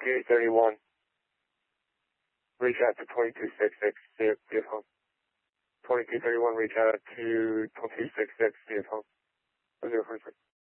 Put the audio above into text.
2231. Reach out to 2266, see if home. 2231, reach out to 2266, see if home. 046.